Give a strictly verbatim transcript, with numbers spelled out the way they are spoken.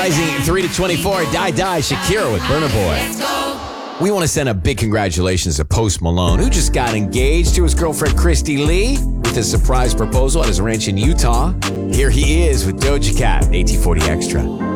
Rising three to twenty-four. Die Die, Shakira with Burna Boy. We want to send a big congratulations to Post Malone, who just got engaged to his girlfriend Christy Lee with a surprise proposal at his ranch in Utah. Here he is with Doja Cat, A T forty Extra.